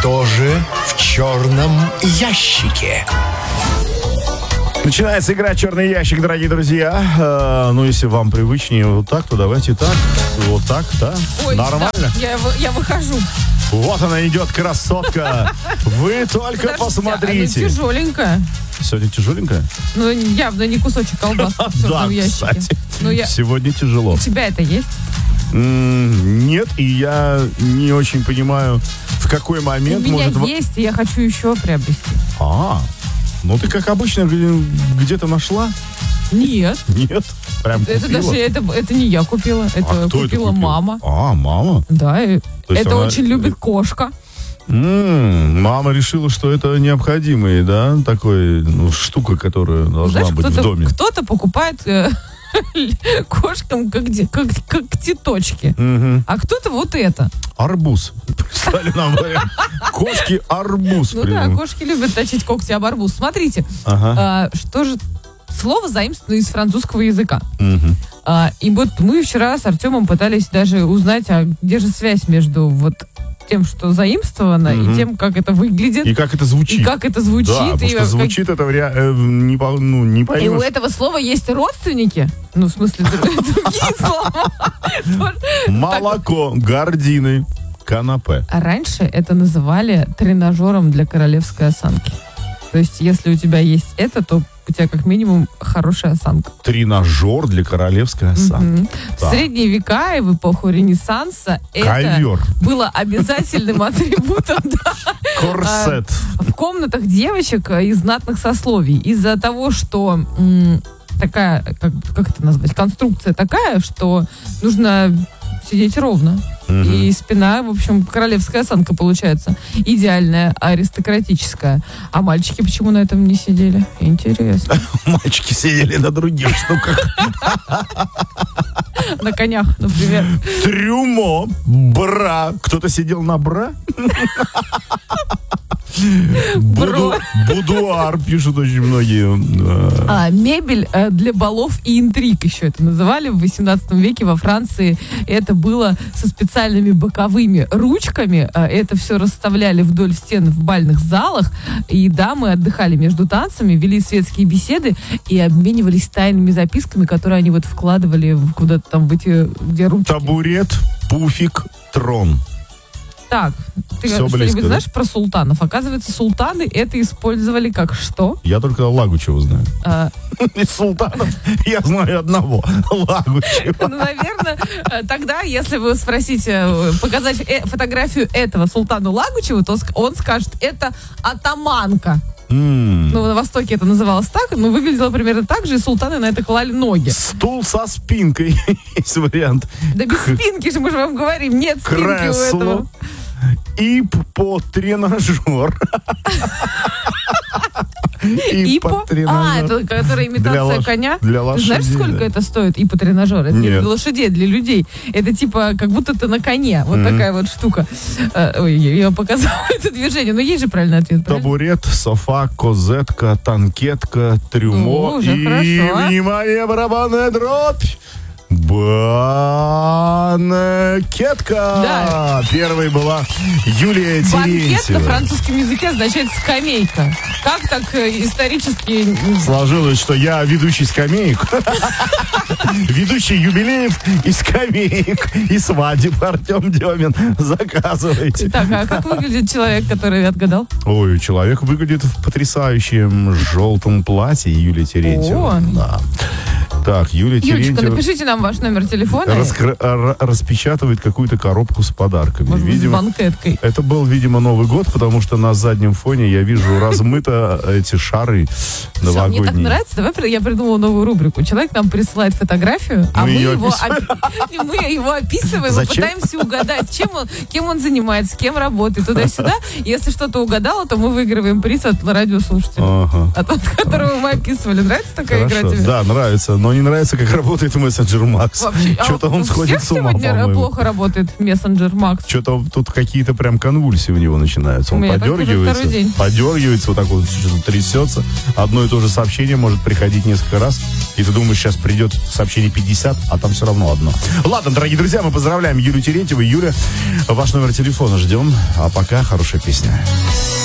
Что же в черном ящике? Начинается игра «Черный ящик», дорогие друзья. Ну, если вам привычнее вот так, то давайте так. Вот так, да? Ой, нормально? Да, я выхожу. Вот она идет, красотка. Вы только посмотрите. Она тяжеленькая. Сегодня тяжеленькая? Ну, явно не кусочек колбасы в Да, черном ящике. кстати. Ну, сегодня тяжело. У тебя это есть? Нет, и я не очень понимаю, в какой момент У меня может... есть, и я хочу еще приобрести. Ну ты как обычно где-то нашла? Нет. Нет? Прям Это купила? даже это не я купила, это кто это купила купил? мама. Мама? Да, и есть это она- очень любит кошка. Мама решила, что это необходимый, да, такой, штука, которая должна Знаешь, быть в доме. кто-то покупает кошкам когтеточки, а кто-то вот это. Арбуз. Стали нам вариант. Кошки арбуз. Ну да, кошки любят точить когти об арбуз. Смотрите, что же слово заимствовано из французского языка. И вот мы вчера с Артемом пытались даже узнать, а где же связь между вот тем, что заимствовано, и тем, как это выглядит. И как это звучит. Да, потому что звучит это не И у поймешь. этого слова есть родственники. Ну, в смысле, другие слова. Молоко, гардины, канапе. А раньше это называли тренажером для королевской осанки. То есть, если у тебя есть это, то у тебя как минимум хорошая осанка. Тренажер для королевской осанки. В средние века и в эпоху Ренессанса Ковер. это было обязательным атрибутом Корсет. в комнатах девочек из знатных сословий. Из-за того, что такая, как это назвать, конструкция такая, что нужно сидеть ровно. И спина, в общем, королевская осанка получается. Идеальная, аристократическая. А мальчики почему на этом не сидели? Интересно. Мальчики сидели на других штуках. На конях, например. Трюмо, бра. Кто-то сидел на бра? Будуар, пишут очень многие. Мебель для балов и интриг еще это называли. В 18 веке во Франции это было со специальными боковыми ручками. Это все расставляли вдоль стен в бальных залах. И дамы отдыхали между танцами, вели светские беседы и обменивались тайными записками, которые они вот вкладывали куда-то там в эти, где ручки. Табурет, пуфик, трон. Так, ты Всё что-нибудь близко, да? знаешь про султанов? Оказывается, султаны это использовали как что? Я только Лагучева знаю. Из султанов я знаю одного. Лагучева. Ну, наверное, тогда, если вы спросите, показать фотографию этого султану Лагучева, то он скажет, это атаманка. Ну, на Востоке это называлось так, но выглядело примерно так же, и султаны на это клали ноги. Стул со спинкой. Есть вариант. Да без спинки же, мы же вам говорим, нет спинки у Кресло. этого. Иппо-тренажер. Иппо? Это которая имитация коня? Для Ты лошадей. знаешь, сколько это стоит, иппотренажер? Это не Нет. для лошадей, для людей. Это типа, как будто ты на коне. Вот такая вот штука. Ой, я показала это движение. Но есть же правильный ответ, правильно? Табурет, софа, козетка, танкетка, трюмо. Ну, уже и, хорошо. внимание, барабанная дробь. Банкетка. Да. Первой была Юлия Банкет на Терентьева. французском языке означает скамейка. Как так исторически... Сложилось, что я ведущий скамеек. Ведущий юбилеев и скамеек. И свадеб Артем Демин. Заказывайте. Так, а как выглядит человек, который отгадал? Ой, человек выглядит в потрясающем желтом платье, Юлия Терентьева. О. Да. Так, Юлия Юлечка, Терентьева напишите нам ваш номер телефона. распечатывает какую-то коробку с подарками. Может быть, с Видимо, банкеткой. это был, видимо, Новый год, потому что на заднем фоне я вижу размыто эти шары Мне так новогодние. нравится. Давай я придумала новую рубрику. Человек нам присылает фотографию, а Мы мы ее его описываем и Зачем? пытаемся угадать, кем он занимается, кем работает, туда-сюда. Если что-то угадало, то мы выигрываем приз от радиослушателя. Ага. От которого мы описывали. Нравится такая игра Хорошо, тебе? да, нравится, но не нравится, как работает мессенджер Макс. Что-то он сходит с ума, сегодня по-моему. плохо работает мессенджер Макс. Что-то тут какие-то прям конвульсии у него начинаются. Он У меня так уже второй день. подергивается, вот так вот что-то трясется. Одно и то же сообщение может приходить несколько раз. И ты думаешь, сейчас придет сообщение 50, а там все равно одно. Ладно, дорогие друзья, мы поздравляем Юлю Терентьеву. Юля, ваш номер телефона ждем. А пока хорошая песня.